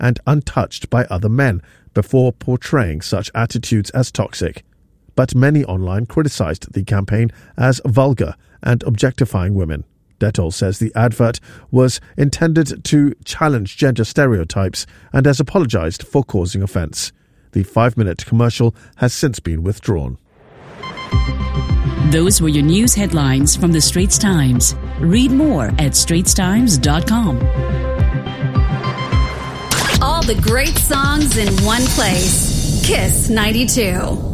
and untouched by other men before portraying such attitudes as toxic. But many online criticized the campaign as vulgar and objectifying women. Dettol says the advert was intended to challenge gender stereotypes and has apologized for causing offense. The 5-minute commercial has since been withdrawn. Those were your news headlines from the Straits Times. Read more at straitstimes.com. All the great songs in one place. Kiss 92.